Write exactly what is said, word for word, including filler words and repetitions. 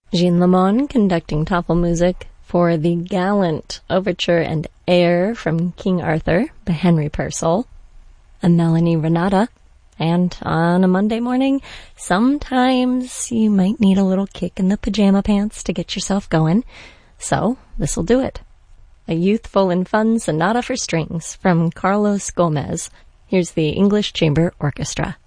Jean Lemon conducting topple music for the gallant overture and air from King Arthur by Henry Purcell. And Melanie Renata. And on a Monday morning, sometimes you might need a little kick in the pajama pants to get yourself going. So this'll do it. A youthful and fun sonata for strings from Carlos Gomez. Here's the English Chamber Orchestra.